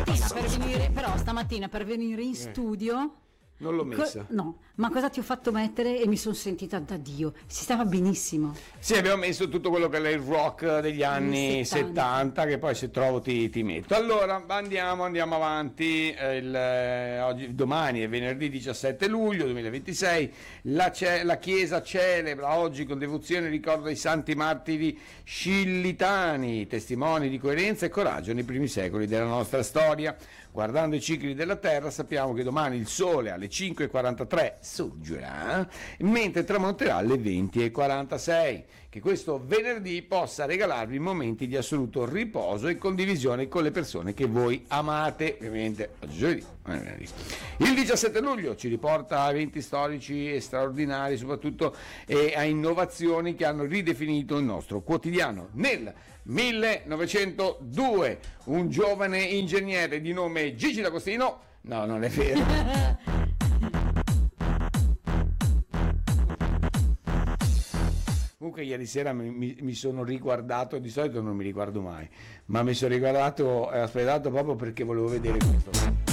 stamattina per venire in studio non l'ho messa. No, ma cosa ti ho fatto mettere? E mi sono sentita da Dio. Si stava benissimo. Sì, abbiamo messo tutto quello che è il rock degli anni 70, che poi se trovo ti metto. Allora, andiamo avanti. Domani è venerdì 17 luglio 2026. La Chiesa celebra oggi con devozione ricorda i santi martiri scillitani, testimoni di coerenza e coraggio nei primi secoli della nostra storia. Guardando i cicli della Terra sappiamo che domani il Sole alle 5:43 sorgerà, mentre tramonterà alle 20:46. Che questo venerdì possa regalarvi momenti di assoluto riposo e condivisione con le persone che voi amate. Ovviamente oggi giovedì, il 17 luglio ci riporta a eventi storici e straordinari, soprattutto a innovazioni che hanno ridefinito il nostro quotidiano. Nel 1902 un giovane ingegnere di nome Gigi D'Agostino, no, non è vero. Comunque ieri sera mi sono riguardato, di solito non mi riguardo mai, ma mi sono riguardato e aspettato proprio perché volevo vedere questo.